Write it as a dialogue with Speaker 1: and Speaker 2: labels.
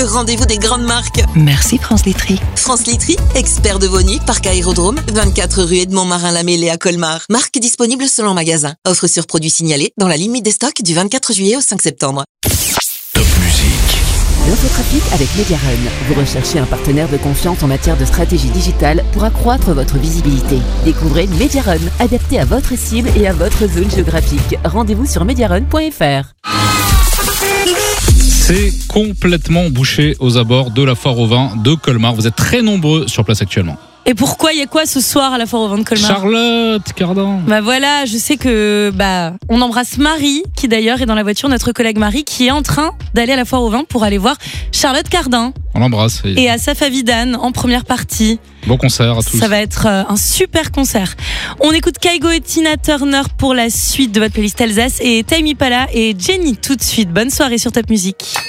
Speaker 1: Rendez-vous des grandes marques.
Speaker 2: Merci France Laiterie.
Speaker 1: France Laiterie, expert de Vosny, parc Aérodrome, 24 rue Edmond-Marin-Lamellé à Colmar. Marque disponible selon magasin. Offre sur produits signalés dans la limite des stocks du 24 juillet au 5 septembre.
Speaker 3: Top musique.
Speaker 4: L'infotrafic avec Mediarun. Vous recherchez un partenaire de confiance en matière de stratégie digitale pour accroître votre visibilité. Découvrez Mediarun, adapté à votre cible et à votre zone géographique. Rendez-vous sur mediarun.fr.
Speaker 5: C'est complètement bouché aux abords de la foire au vin de Colmar. Vous êtes très nombreux sur place actuellement.
Speaker 6: Et pourquoi il y a quoi ce soir à la foire au vin de Colmar ?
Speaker 5: Charlotte Cardin.
Speaker 6: Bah voilà, je sais que on embrasse Marie, qui d'ailleurs est dans la voiture, notre collègue Marie, qui est en train d'aller à la foire au vin pour aller voir Charlotte Cardin.
Speaker 5: On l'embrasse.
Speaker 6: Et Asaf Avidan en première partie.
Speaker 5: Bon concert à tous.
Speaker 6: Ça va être un super concert. On écoute Kygo et Tina Turner pour la suite de votre playlist Alsace et Tame Impala et Jenny tout de suite. Bonne soirée sur Top Music.